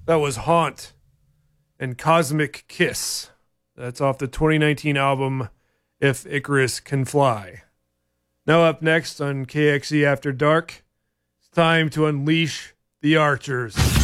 That was Haunt and Cosmic Kiss. That's off the 2019 album If Icarus Can Fly. Now up next on KXE After Dark, it's time to unleash the archers.